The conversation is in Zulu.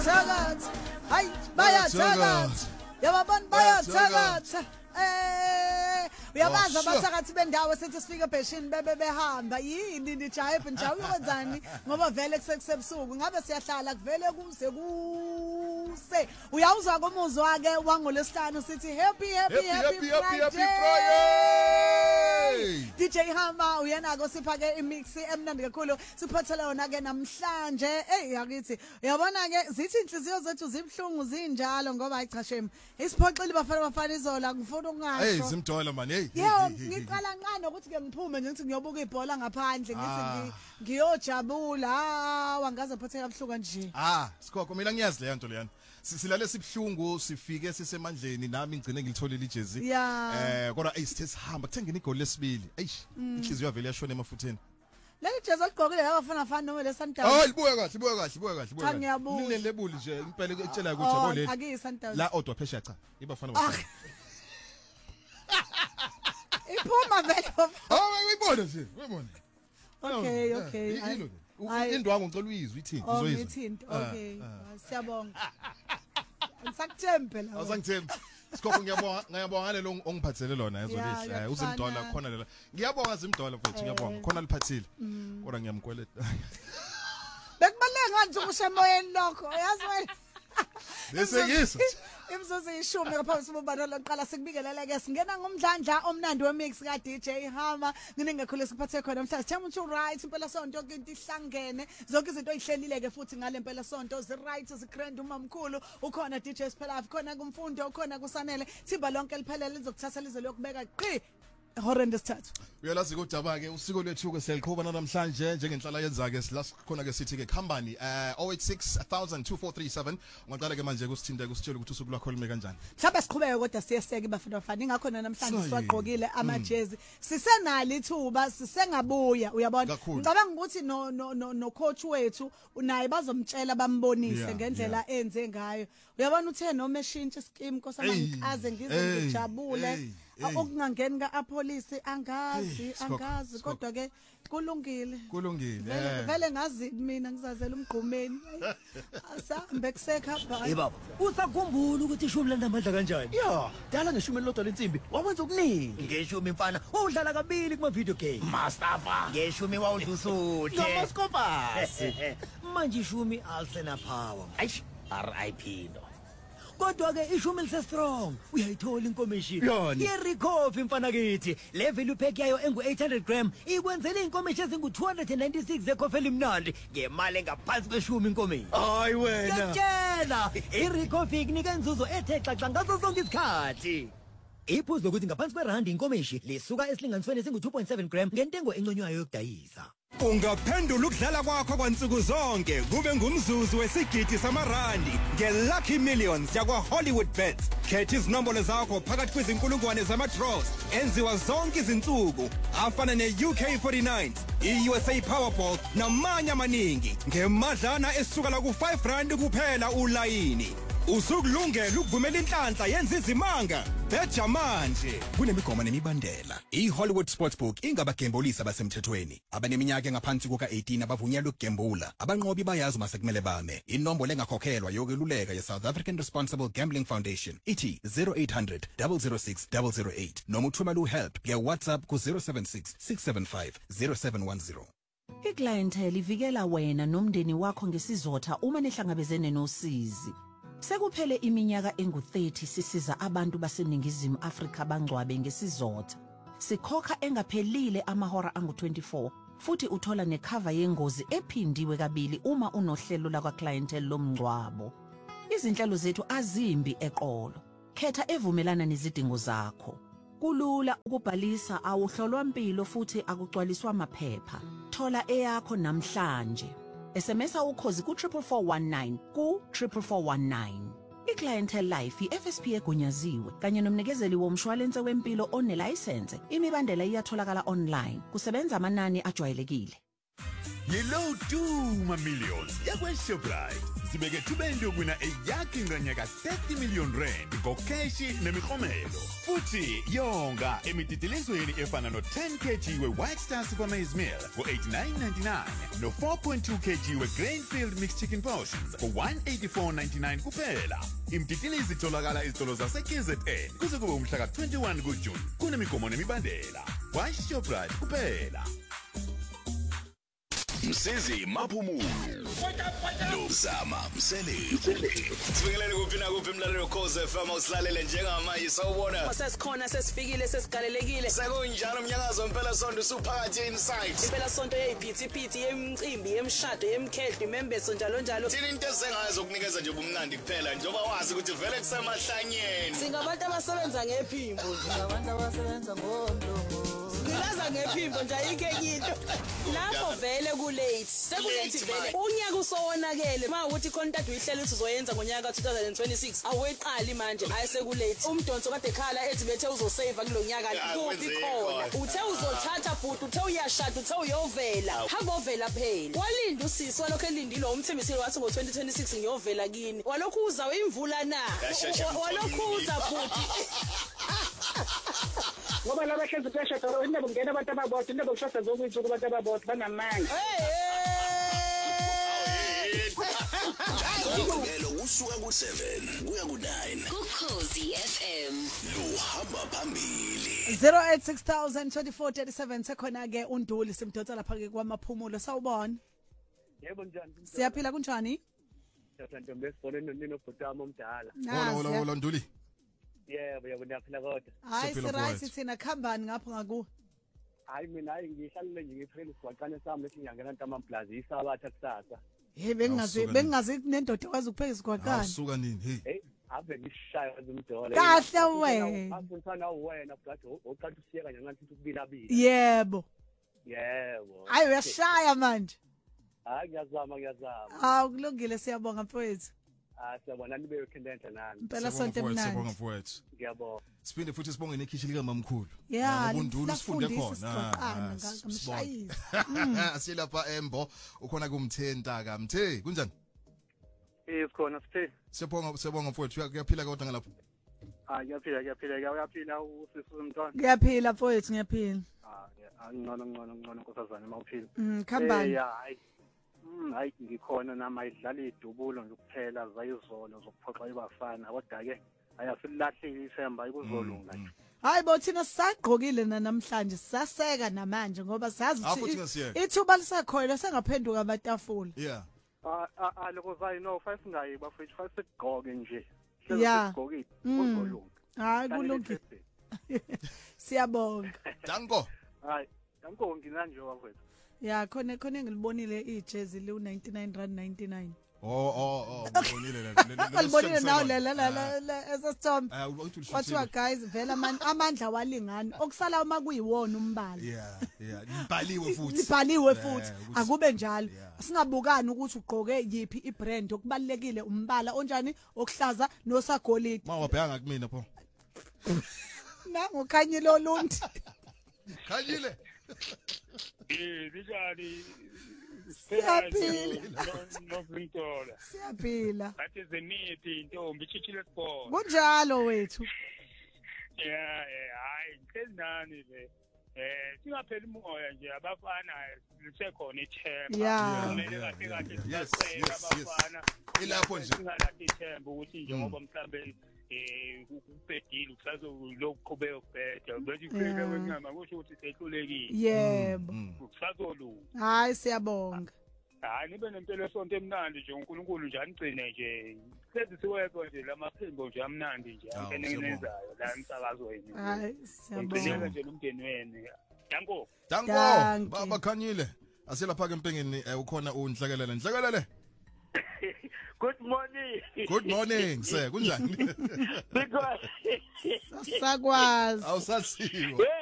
Thakatha hayi bayathakatha yababona bayathakatha uyabaza abathakathi bendawo sethi sifika ebheshini behamba yini nijayibe nje uyokwenzani ngoba vele kusebusuku ngabe siyahlala kuvele kuse uyawuzwa komuzwa wake wangolesihlanu sithi happy Friday DJ Hama uyena ko sipha ke imix emnandi kakhulu siphathela yona ke namhlanje yakithi uyabona ke zithi inhliziyo zethu zibhlungu zinjalo ngoba ayichashemi isiphoxile bafana izola ngifuna ukungasho zimdola man yebo ngiqala nqane ukuthi ke ngiphume nje ngithi ngiyobuka ibhola ngaphandle ngithi ngiyojabula wangaze phatheka kabuhluka nje sikhokho mina ngiyazi leyo nto leyana silale sibhlungu sifike sisemandleni nami ngicine ngilitholile ijezi kodwa sithe sihamba kuthengena igoli lesibili inhliziyo yavele yashona emafutheni leli jezi ogqokile yabafana fana noma le Sundowns libuya kahle ngiyabula lebuli nje impela etshela ukuthi yabo leli akuyi Sundowns la odwa phesha cha ibafana iphuma vele uyibona nje uyibona okay indwangu ngicela uyizwe ithini uzoyizwa ithini okay siyabonga ngisakuthembe la awusangithembi sikhokho ngiyabonga lo ongiphathele lona yazolihle uzimdola khona lela ngiyabonga zimdola mfethu ngiyabonga khona liphathile kodwa ngiyamkweleta bekubaleka ngani ukushemoyeni lokho yazi wena Lesengisa imzuzu ishumi ngaphambi kokuba loqala sikubikelele ke singena ngomdlandla omnandi wemix ka DJ Hama nginengakhule sikuphathe khona namhlanje sithama to right impela sonto yonke into ihlangene zonke izinto ezihlelile ke futhi ngale impela sonto zi right zi grand umamkhulu ukhona DJ Sphelavi khona kumfundo ukhona kusanele thiba lonke liphelele lizokuthatha lize lokubeka qi horrendous thathu uyalazi kodaba ke usiko lethu ke siyaliqhuba namhlanje njengenhlala yenza ke sikhona ke sithi ke company 0860002437 ungaqala ke manje kusithinde kusitshela ukuthi usuku lwakho lime kanjani mhlawumbe siqhubeke kodwa siyeseke bafana ingakho namhlanje siwagqokile amajezi sisenalo ithuba sisengabuya uyabona ngicabanga ukuthi no coach wethu unaye bazomtshela bambonise ngendlela enze ngayo uyabona uthe noma eshintsha scheme nkosana ngikaze ngize ngijabule okungangeni kapolice angazi kodwa ke kulungile vele ngazi mina ngizazela umgqumeni asambe kusekhapha baba usakhumbula ukuthi ishumi lanamandla kanjani dala ngeshumi lodwa lensimbi wawenza okuningi ngeshumi mfana udlala kabili kuma video game Mustafa ngeshumi wawudusuthe noMoscopas manje ishumi alsena power aish RIP no kodwa ke ishumi lise strong uyayithola inkomishini yerecoffee mfana kithi le value pack yayo engu 800 gram ikwenzela inkomishi ezingu 296 zecoffee elimnandi ngemali engaphansi kweshumi inkomishi hayi wena ngiyatshela irecoffee inika inzuzo ethe xaxa ngaso sonke isikhathi iphuzu lokuthi ngaphansi kwerandi inkomishi lisuka esilinganisweni esingu 2.7 gram ngentengo enconywayo yokudayisa ungaphendula ukudlala kwakho kwansuku zonke kube ngumzuzu wesigidi samarandi ngeLucky Millions yakwa Hollywood Bets khetha izinombolo zakho phakathi kwezinkulungwane zama-draws enziwa zonke izinsuku afana ne-UK49 i-USA Powerball namanye amaningi ngemadlana esuka la ku-5 rand kuphela ulayini usukulungela ukuvumela inhlanhla yenza izimanga beja manje kunemigomo nemibandela iHollywood Sportsbook ingabagembolisi abasemthethweni abaneminyaka engaphansi kuka-18 abavunyelwe ukugembula abanqobi bayazi uma sekumele bame inombolo engakhokhelwa yokweluleka ye-South African Responsible Gambling Foundation ithi 0800 006 008 noma uthumela uhelp nge-WhatsApp ku-076 675 0710 Iclientele ivikela wena nomndeni wakho ngesizotha uma nihlangabezene nosizi. Sekuphele iminyaka engu30 sisiza abantu baseningizimu Afrika bangcwabe ngesizotha. Sikhokha engaphelile amahora angu24 futhi uthola necover yengozi ephindiwe kabili uma unohlelo lakwa clientele lomngcwabo. Izinhlelo zethu azimbi eqolo. Khetha evumelana nezidingo zakho. Kulula ukubhalisa awuhlolwa impilo futhi akugcwaliswa amaphepha. Thola eyakho namhlanje. SMSa ukhozi ku 44419 ku 44419. Iclientele life iFSP egunyaziwe kanye nomnikezeli womshwalense wempilo onelicense. Imibandela iyatholakala online. Kusebenza amanani ajwayelekile. Yellow Duma Millions yakweShoprite. Sibeke thubeni yokwina eyakhe nganyaka 30 million rand ngokheshi nemiklomelo. Futhi yonga emididilizweni efana no 10 kg we-White Star Super Maize Meal for 89.99 no 4.2 kg we-Grainfield Mixed Chicken Portions for 184.99 kuphela. Imididilizi itholakala izitolo zase-KZN kuze kube umhla ka-21 kuJune. Kunemigomo nemibandela. KwaShoprite kuphela. Msizi Maphumulo Nozama Mseleku Sifikelele kuphi na kuphi emlalelo Khoze FM usilalele njengamanje sawubona Sesikhona sesifikile sesigalelekile Sekunjalo umnyakazo impela sonto usuphakathi inside Impela sonto yeyiphithiphithi yemicimbi yemshado yemkhehlo imembeso njalo njalo Thina into esengazo ukunikeza nje ubumnandi kuphela njengoba wazi ukuthi vele kusemahlanyeni Singabantu abasebenza ngephimbo Singabantu abasebenza ngomlomo Ngilaza ngephimbo nje ayike into Lapho vele kulate sekulate vele unyaka usowonakele mawukuthi contact uyihlele ukuthi uzoyenza ngonyaka ka2026 aweqali manje ayisekulate umdonso kade ekhala ethi bethe uzosave kulonyaka kuphi khona uthe uzothatha futhi uthe uyashada uthe uyovela hamba ovela phela walinda usisi walokho elindile umthembisile wathi ngo2026 ngiyovela kini walokho uza imvula na walokho uza futhi ngoba laba hlezi pheshado indaba ngena abantu ababodwa indaba kushada zokuyithi kubantu ababodwa banamanga Ngelo usuka ku7 kuya ku9 kuKhozi FM Luhamba phambili 08602437 sekhona ke uNduli simdotsa lapha ke kwamaphumulo sawubona Yebo njani Siyaphila kunjani Ntombi esiboleni ninobhutama omdala Hola Nduli Yebo niyaphila kodwa Hayi siright thina khambani ngapho ngaku Hayi mina ngihlalile nje ngiphela isigwaqane sami esinyangena ntamamplaza isabatha kusasa Hey bengazi nendoda kwazi ukupheka isigwaqane Awusuka nini hey ave ngishaya umdolo Kahle wena Afuna wena futhi uqala usiyeka nje ngathi ukubilabila Yebo Hayi uyashaya manje Hayi ngiyazama kulungile siyabonga mfowethu siyabona nibe yokhendenta nami Impela sonto emnandi Sibonga mfowethu ngiyabonga Siphinde futhi sibonge nekhishi lika mamkhulu Yeah uNduli usifunde khona ngamshayisi Asilapha Embo ukhona kumthenta ka mthe kunjani Sikhona sithe Sibonga mfowethu kuyaphila kodwa ngalapho Uyaphila usisi umntwana Ngiyaphila mfowethu ngiyaphila ngcono nkosazana mawuphila khambani hayi ngikhona nama idlala idubulo nje kuphela zayizolo zokuphoxa ibafana kodwa ke ayasilahlile ithemba ikuzolunga nje Hayi bo thina sisagqokile namhlanje sisaseka namanje ngoba sazi ukuthi ithuba lisekhona sengaphenduka amatafula Yeah lokho sayi no fast ngayi bafethu fast sigqoke nje sigqokile kuzolunga hayi kulungile Siyabonga Danko hayi danko nginanje wakwethu Ya khona ngilibonile ijezi li 99.99 ngibonile Ngilibonile nawo la esesithombe Kwathiwa guys vela amandla walingana okusala uma kuyiwona umbala Libhaliwe futhi akube njalo singabukani ukuthi ugqoke yipi ibrand okubalekile umbala onjani okuhlaza nosagolide Mawabheka kumina pho Nangu khanyile olundi Khanyile Bijali Siyaphila Athi zenithi intombi ichichile sport Kunjalo wethu hayi ngisenani le singapheli umoya nje abafana lisekhona ithemba kumele kahle kahle sicela abafana ilapho nje singalahli ithemba ukuthi nje ngoba mhlambe ukupedile usazokuqhubeka ukupeda bese ifike kwenyama kusho ukuthi sehlulekile Yebo kusazolunga Hayi siyabonga Hayi nibe nempilo esonto emnandi nje uNkulunkulu nje anigcine nje sithi siwekho nje lamaphimbo nje amnandi nje angenezayo la emsakazweni Hayi siyabonga nje nomndeni wenu Danko baba Khanyile asilapha ke empengeni ukhona unhlekelele Good morning sir kunjani Sakwazi Awusaziwa